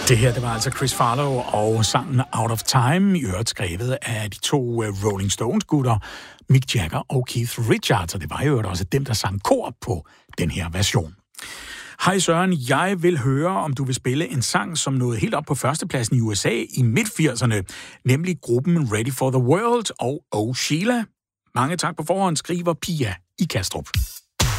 Det her, det var altså Chris Farlow og sangen Out of Time, i øvrigt skrevet af de to Rolling Stones-gutter, Mick Jagger og Keith Richards, og det var jo også dem, der sang kor på den her version. Hej Søren, jeg vil høre, om du vil spille en sang, som nåede helt op på førstepladsen i USA i midt-80'erne, nemlig gruppen Ready for the World og Oh Sheila. Mange tak på forhånd, skriver Pia i Kastrup.